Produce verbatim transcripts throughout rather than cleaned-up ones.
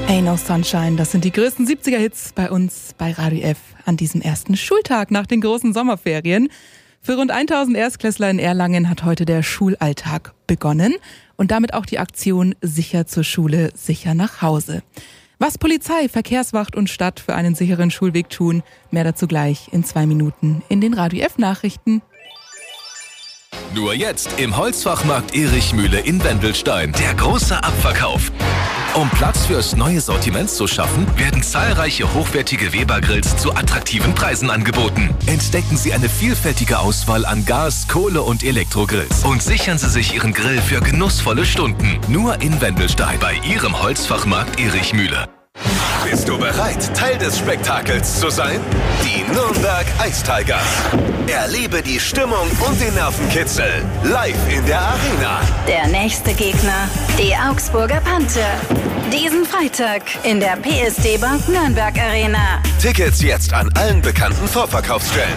Ain't No Sunshine, das sind die größten siebziger-Hits bei uns bei Radio F an diesem ersten Schultag nach den großen Sommerferien. Für rund tausend Erstklässler in Erlangen hat heute der Schulalltag begonnen und damit auch die Aktion Sicher zur Schule, sicher nach Hause. Was Polizei, Verkehrswacht und Stadt für einen sicheren Schulweg tun, mehr dazu gleich in zwei Minuten in den Radio F Nachrichten. Nur jetzt im Holzfachmarkt Erichmühle in Wendelstein. Der große Abverkauf. Um Platz fürs neue Sortiment zu schaffen, werden zahlreiche hochwertige Weber-Grills zu attraktiven Preisen angeboten. Entdecken Sie eine vielfältige Auswahl an Gas-, Kohle- und Elektrogrills und sichern Sie sich Ihren Grill für genussvolle Stunden. Nur in Wendelstein bei Ihrem Holzfachmarkt Erichmühle. Bist du bereit, Teil des Spektakels zu sein? Die Nürnberg Ice Tigers. Erlebe die Stimmung und den Nervenkitzel live in der Arena. Der nächste Gegner, die Augsburger Panther. Diesen Freitag in der P S D Bank Nürnberg Arena. Tickets jetzt an allen bekannten Vorverkaufsstellen.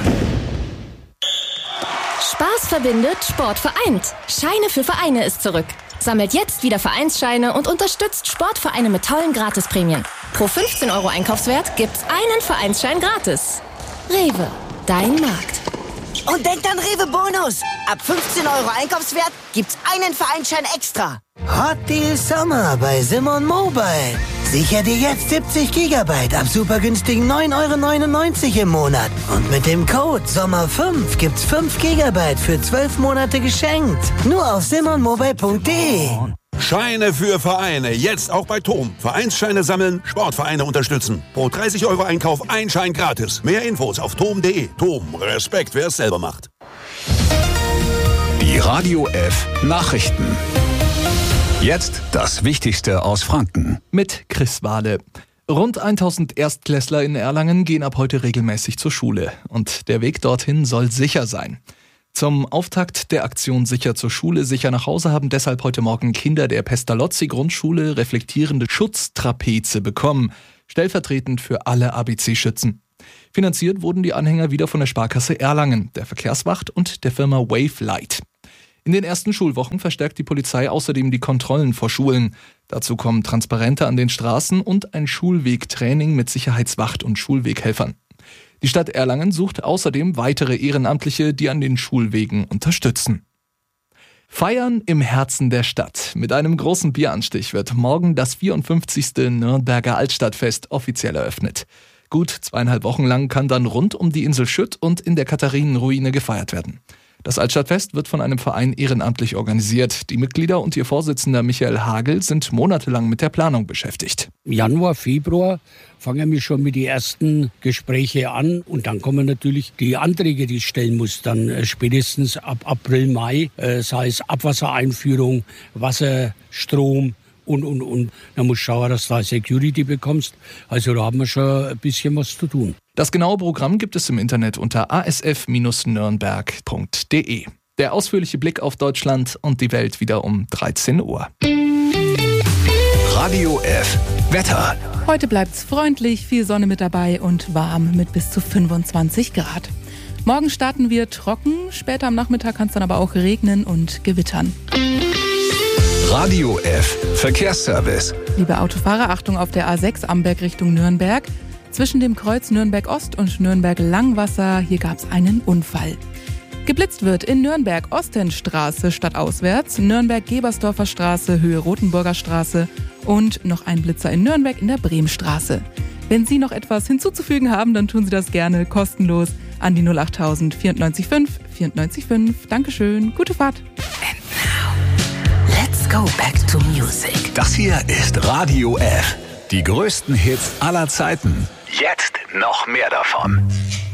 Spaß verbindet, Sport vereint. Scheine für Vereine ist zurück. Sammelt jetzt wieder Vereinsscheine und unterstützt Sportvereine mit tollen Gratisprämien. Pro fünfzehn Euro Einkaufswert gibt's einen Vereinsschein gratis. Rewe, dein Markt. Und denkt an Rewe Bonus. Ab fünfzehn Euro Einkaufswert gibt's einen Vereinsschein extra. Hot Deal Sommer bei Simon Mobile. Sicher dir jetzt siebzig Gigabyte ab super günstigen neun Euro neunundneunzig im Monat. Und mit dem Code Sommer fünf gibt's fünf Gigabyte für zwölf Monate geschenkt. Nur auf simon mobile punkt de. Scheine für Vereine, jetzt auch bei Tom. Vereinsscheine sammeln, Sportvereine unterstützen. Pro dreißig Euro Einkauf ein Schein gratis. Mehr Infos auf tom punkt de. Tom, Respekt, wer es selber macht. Die Radio F Nachrichten. Jetzt das Wichtigste aus Franken. Mit Chris Wade. Rund tausend Erstklässler in Erlangen gehen ab heute regelmäßig zur Schule. Und der Weg dorthin soll sicher sein. Zum Auftakt der Aktion Sicher zur Schule, sicher nach Hause haben deshalb heute Morgen Kinder der Pestalozzi-Grundschule reflektierende Schutztrapeze bekommen. Stellvertretend für alle A B C-Schützen. Finanziert wurden die Anhänger wieder von der Sparkasse Erlangen, der Verkehrswacht und der Firma Wave Light. In den ersten Schulwochen verstärkt die Polizei außerdem die Kontrollen vor Schulen. Dazu kommen Transparente an den Straßen und ein Schulwegtraining mit Sicherheitswacht und Schulweghelfern. Die Stadt Erlangen sucht außerdem weitere Ehrenamtliche, die an den Schulwegen unterstützen. Feiern im Herzen der Stadt. Mit einem großen Bieranstich wird morgen das vierundfünfzigste Nürnberger Altstadtfest offiziell eröffnet. Gut zweieinhalb Wochen lang kann dann rund um die Insel Schütt und in der Katharinenruine gefeiert werden. Das Altstadtfest wird von einem Verein ehrenamtlich organisiert. Die Mitglieder und ihr Vorsitzender Michael Hagel sind monatelang mit der Planung beschäftigt. Januar, Februar fangen wir schon mit den ersten Gesprächen an und dann kommen natürlich die Anträge, die ich stellen muss. Dann äh, spätestens ab April, Mai, äh, sei es Abwassereinführung, Wasser, Strom und, und, und. Dann musst du schauen, dass du da Security bekommst. Also da haben wir schon ein bisschen was zu tun. Das genaue Programm gibt es im Internet unter a s f Bindestrich nürnberg punkt de. Der ausführliche Blick auf Deutschland und die Welt wieder um dreizehn Uhr. Radio F Wetter. Heute bleibt's freundlich, viel Sonne mit dabei und warm mit bis zu fünfundzwanzig Grad. Morgen starten wir trocken, später am Nachmittag kann es dann aber auch regnen und gewittern. Radio F Verkehrsservice. Liebe Autofahrer, Achtung auf der A sechs Amberg Richtung Nürnberg. Zwischen dem Kreuz Nürnberg-Ost und Nürnberg-Langwasser, hier gab es einen Unfall. Geblitzt wird in Nürnberg-Ostenstraße stadtauswärts, Nürnberg-Gebersdorfer Straße, Höhe Rothenburger Straße und noch ein Blitzer in Nürnberg in der Bremstraße. Wenn Sie noch etwas hinzuzufügen haben, dann tun Sie das gerne kostenlos an die null achttausend vierundneunzig fünf vierundneunzig fünf. Dankeschön, gute Fahrt. And now, let's go back to music. Das hier ist Radio F. Die größten Hits aller Zeiten. Jetzt noch mehr davon.